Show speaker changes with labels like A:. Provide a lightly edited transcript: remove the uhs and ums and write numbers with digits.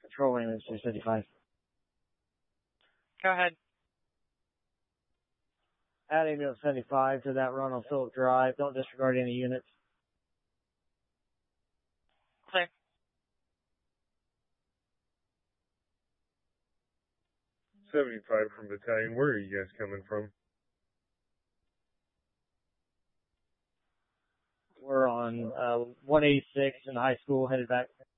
A: Patrol ambulance 275.
B: Go ahead.
A: Add ambulance 75 to that run on Phillip Drive. Don't disregard any units.
B: Clear.
C: .75 from battalion. Where are you guys coming from?
A: We're on 186 in the high school, headed back